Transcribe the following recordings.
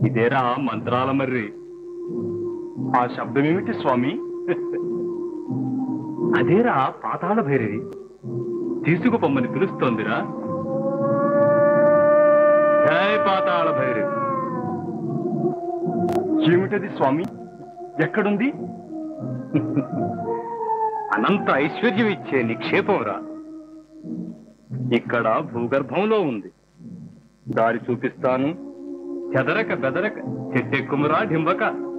ఇదేరా మంత్రాల మర్రి. ఆ శబ్దమేమిటి స్వామి? అదేరా పాతాళ భైరవి తీసుకుపొమ్మని పిలుస్తోందిరా. జై పాతాళ భైరవి. ఏమిటది స్వామి? ఎక్కడుంది? అనంత ఐశ్వర్యం ఇచ్చే నిక్షేపంరా. ఇక్కడ భూగర్భంలో ఉంది. దారి చూపిస్తాను. చెదరక బెదరక చెట్టెక్కుమురా డింబక.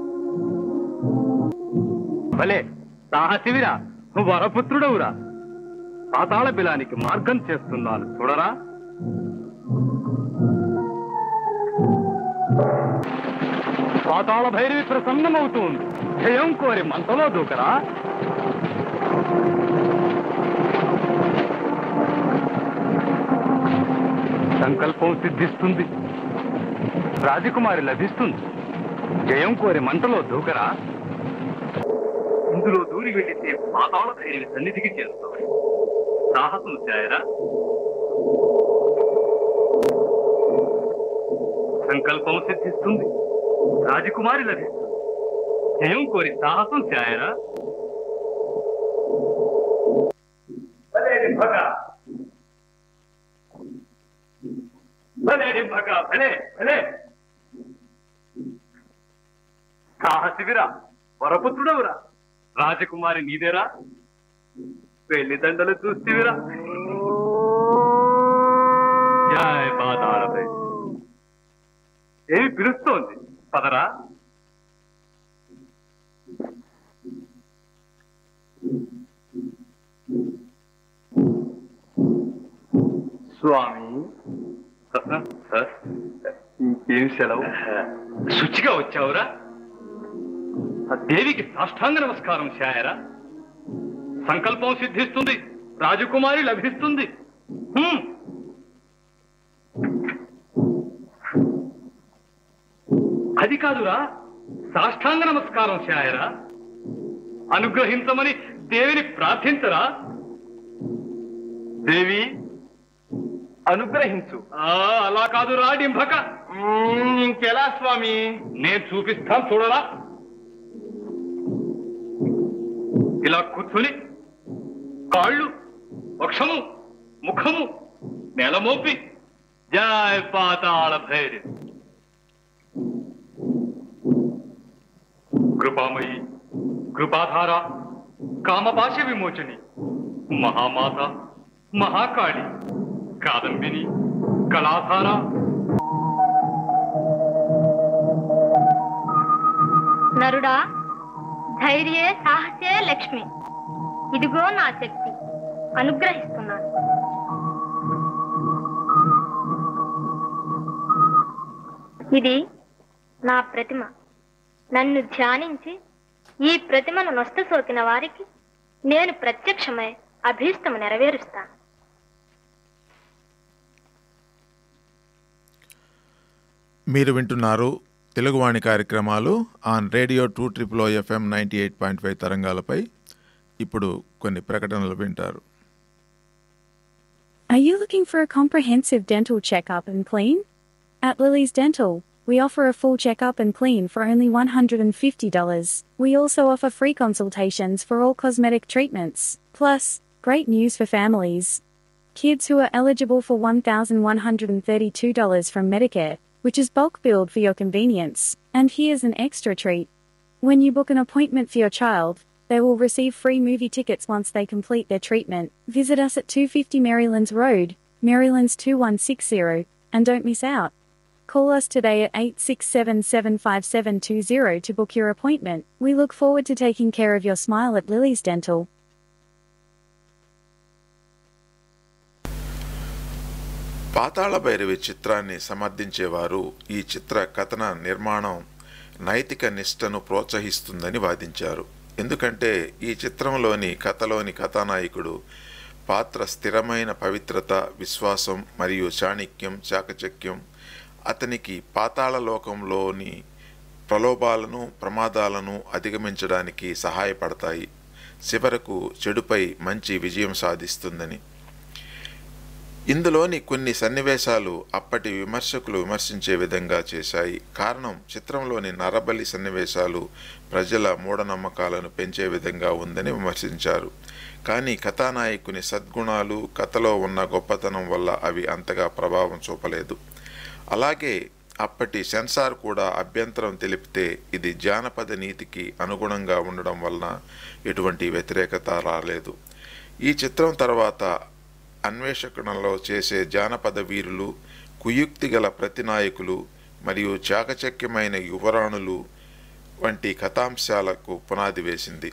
భలే సాహసివిరా, వరపుత్రుడవురా. పాతాళ బిలానికి మార్గం చేస్తున్నాను చూడరా. పాతాళ భైరవి ప్రసన్నమవుతుంది. జయం కోరి మంటలో దూకరా. సంకల్పం సిద్ధిస్తుంది. రాజకుమారి లభిస్తుంది. జయం కోరి మంటలో దూకరా. ఇందులో దూరి వెళ్లితే పాతాళ భైరవి సన్నిధికి చేరుతావు. సాహసం చేయరా. సంకల్పం సిద్ధిస్తుంది. రాజకుమారి లభిస్తుంది. జయం కోరి సాహసం చేయరా. సాహసివిరా, వరపుత్రుడవురా. రాజకుమారి నీదేరా. పెళ్లి దండలు చూస్తేవిరా. జయ పాతాళ భైరవి. ఏమి పిలుస్తోంది? పదరా. స్వామి సార్, ఇంకేం సెలవు? శుచిగా వచ్చావురా. దేవికి సాష్టాంగ నమస్కారం శాయరా. సంకల్పం సిద్ధిస్తుంది. రాజకుమారి లభిస్తుంది. అది కాదురా, సాష్టాంగ నమస్కారం శాయరా. అనుగ్రహించమని దేవిని ప్రార్థించరా. దేవి అనుగ్రహించు. అలా కాదురా డింభక. ఇంకెలా స్వామి? నేను చూపిస్తాను చూడరా. ఇలా కూర్చుని కాళ్ళు, వక్షము, ముఖము నేలమోపి జయ పాతాళ భైరవి. కృపామయి, కృపాధార, కామపాశ విమోచని, మహామాత, మహాకాళి, కాదంబిని, కళాధార. నరుడా, ధైర్యే సాహసే లక్ష్మి. ఇదిగో నా శక్తి, అనుగ్రహిస్తున్నాను. ఇది నా ప్రతిమ. నన్ను ధ్యానించి ఈ ప్రతిమను నొస్త సోకిన వారికి నేను ప్రత్యక్షమై అభీష్టము నెరవేరుస్తాను. మీరు వింటున్నారు తెలుగువాణి కార్యక్రమాలు ఆన్ రేడియో 2 FM 98.5 తరంగాలపై. ఇప్పుడు కొన్ని ప్రకటనలు వింటారు. Are you looking for a comprehensive dental checkup and clean? At Lily's Dental, we offer a full checkup and clean for only $150. We also offer free consultations for all cosmetic treatments. Plus, great news for families. Kids who are eligible for $1,132 from Medicare, which is bulk billed for your convenience. And here's an extra treat. When you book an appointment for your child, they will receive free movie tickets once they complete their treatment. Visit us at 250 Marylands Road, Marylands 2160, and don't miss out. Call us today at 86775720 to book your appointment. We look forward to taking care of your smile at Lily's Dental. పాతాళ భైరవి చిత్రాన్ని సమర్థించేవారు ఈ చిత్ర కథన నిర్మాణం నైతిక నిష్టను ప్రోత్సహిస్తుందని వాదించారు. ఎందుకంటే ఈ చిత్రంలోని కథలోని కథానాయకుడు పాత్ర స్థిరమైన పవిత్రత, విశ్వాసం మరియు చాణక్యం, చాకచక్యం అతనికి పాతాళ లోకంలోని ప్రలోభాలను, ప్రమాదాలను అధిగమించడానికి సహాయపడతాయి. చివరకు చెడుపై మంచి విజయం సాధిస్తుందని. ఇందులోని కొన్ని సన్నివేశాలు అప్పటి విమర్శకులు విమర్శించే విధంగా చేశాయి. కారణం, చిత్రంలోని నరబలి సన్నివేశాలు ప్రజల మూఢనమ్మకాలను పెంచే విధంగా ఉందని విమర్శించారు. కానీ కథానాయకుని సద్గుణాలు, కథలో ఉన్న గొప్పతనం వల్ల అవి అంతగా ప్రభావం చూపలేదు. అలాగే అప్పటి సెన్సార్ కూడా అభ్యంతరం తెలిపితే ఇది జానపద నీతికి అనుగుణంగా ఉండడం వలన ఎటువంటి వ్యతిరేకత రాలేదు. ఈ చిత్రం తర్వాత అన్వేషణలో చేసే జానపద వీరులు, కుయుక్తి గల ప్రతినాయకులు మరియు చాకచక్యమైన యువరాణులు వంటి కథాంశాలకు పునాది వేసింది.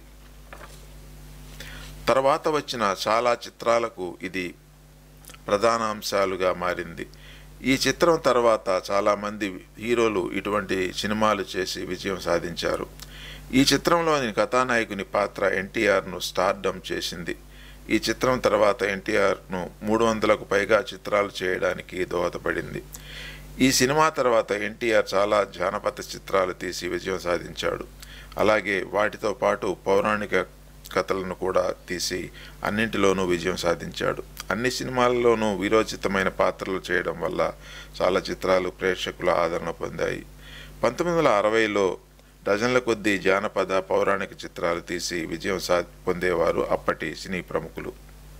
తర్వాత వచ్చిన చాలా చిత్రాలకు ఇది ప్రధానాంశాలుగా మారింది. ఈ చిత్రం తర్వాత చాలామంది హీరోలు ఇటువంటి సినిమాలు చేసి విజయం సాధించారు. ఈ చిత్రంలోని కథానాయకుని పాత్ర ఎన్టీఆర్ను స్టార్డమ్ చేసింది. ఈ చిత్రం తర్వాత ఎన్టీఆర్ను 300కు పైగా చిత్రాలు చేయడానికి దోహదపడింది. ఈ సినిమా తర్వాత ఎన్టీఆర్ చాలా జానపద చిత్రాలు తీసి విజయం సాధించాడు. అలాగే వాటితో పాటు పౌరాణిక కథలను కూడా తీసి అన్నింటిలోనూ విజయం సాధించాడు. అన్ని సినిమాల్లోనూ వీరోచితమైన పాత్రలు చేయడం వల్ల చాలా చిత్రాలు ప్రేక్షకుల ఆదరణ పొందాయి. 1960లో డజన్ల కొద్దీ జానపద, పౌరాణిక చిత్రాలు తీసి విజయం పొందేవారు అప్పటి సినీ ప్రముఖులు.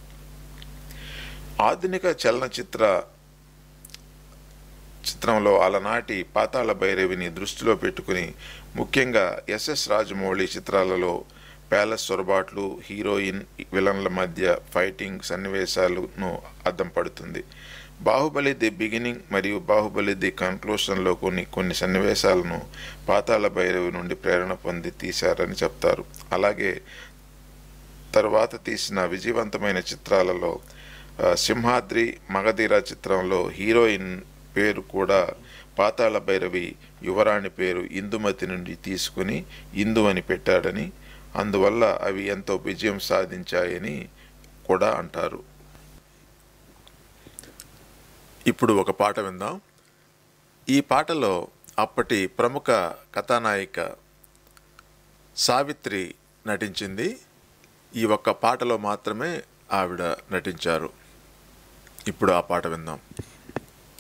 ఆధునిక చిత్రంలో అలనాటి పాతాళ భైరవిని దృష్టిలో పెట్టుకుని ముఖ్యంగా ఎస్ఎస్ రాజమౌళి చిత్రాలలో ప్యాలెస్ సొరబాట్లు, హీరోయిన్ విలన్ల మధ్య ఫైటింగ్ సన్నివేశాలను అద్దం పడుతుంది. బాహుబలి ది బిగినింగ్ మరియు బాహుబలి ది కన్క్లూషన్లో కొన్ని సన్నివేశాలను పాతాళ భైరవి నుండి ప్రేరణ పొంది తీశారని చెప్తారు. అలాగే తరువాత తీసిన విజయవంతమైన చిత్రాలలో సింహాద్రి, మగధీర చిత్రంలో హీరోయిన్ పేరు కూడా పాతాళ భైరవి యువరాణి పేరు ఇందుమతి నుండి తీసుకుని ఇందు అని పెట్టాడని, అందువల్ల అవి ఎంతో విజయం సాధించాయని కూడా అంటారు. ఇప్పుడు ఒక పాట విందాం. ఈ పాటలో అప్పటి ప్రముఖ కథానాయిక సావిత్రి నటించింది. ఈ ఒక్క పాటలో మాత్రమే ఆవిడ నటించారు. ఇప్పుడు ఆ పాట విందాం.